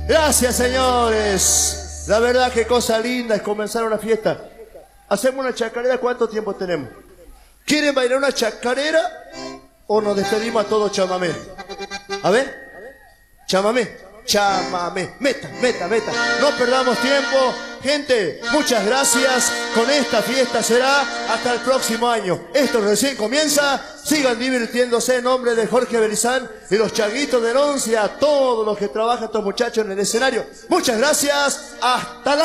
Gracias, señores. La verdad, qué cosa linda es comenzar una fiesta. ¿Hacemos una chacarera? ¿Cuánto tiempo tenemos? ¿Quieren bailar una chacarera o nos despedimos a todos chamamé? A ver, chamamé, chamamé, meta, meta, meta. No perdamos tiempo. Gente, muchas gracias. Con esta fiesta será hasta el próximo año. Esto recién comienza. Sigan divirtiéndose en nombre de Jorge Berizán y los Chaguitos del 11, a todos los que trabajan, estos muchachos en el escenario. Muchas gracias. Hasta la